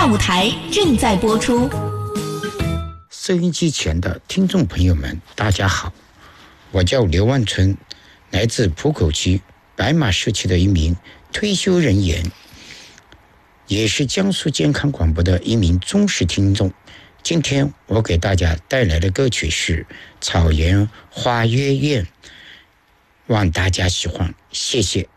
大舞台正在播出。 收音机前的听众朋友们，大家好，我叫刘万春，来自浦口区白马社区的一名退休人员，也是江苏健康广播的一名忠实听众。今天我给大家带来的歌曲是《草原花月夜》，望大家喜欢，谢谢。